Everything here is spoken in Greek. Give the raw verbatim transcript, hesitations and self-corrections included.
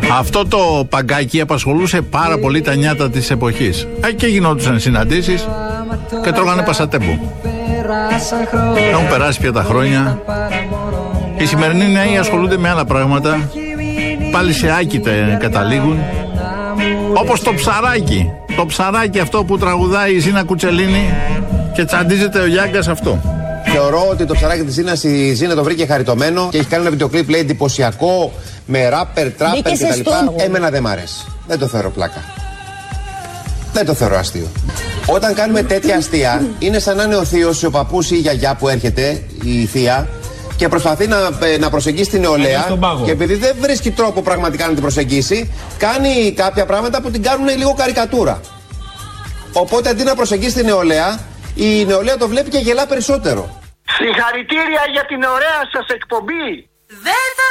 Αυτό το παγκάκι απασχολούσε πάρα πολύ τα νιάτα της εποχής. Και γινόντουσαν συναντήσεις και τρώγανε πασατέμπου. Έχουν περάσει πια τα χρόνια. Οι σημερινοί νέοι ασχολούνται με άλλα πράγματα. Πάλι σε άκητα καταλήγουν. Όπως το ψαράκι. Το ψαράκι αυτό που τραγουδάει η Ζήνα Κουτσελίνη και τσαντίζεται ο Γιάγκας αυτό. Θεωρώ ότι το ψαράκι της Ζήνας η Ζήνα το βρήκε χαριτωμένο και έχει κάνει ένα βιντεοκλίπ, λέει, εντυπωσιακό, με ράπερ, τράπερ κτλ. Εμένα δεν μ' αρέσει. Δεν το θεωρώ πλάκα. Δεν το θεωρώ αστείο. Όταν κάνουμε τέτοια αστεία, είναι σαν να είναι ο θείος, ο παππούς ή η γιαγιά που έρχεται, η θεία, και προσπαθεί να, να προσεγγίσει την νεολαία. Και επειδή δεν βρίσκει τρόπο πραγματικά να την προσεγγίσει, κάνει κάποια πράγματα που την κάνουν λίγο καρικατούρα. Οπότε αντί να προσεγγίσει την νεολαία, η νεολαία το βλέπει και γελά περισσότερο. Συγχαρητήρια για την ωραία σας εκπομπή. Δεν θα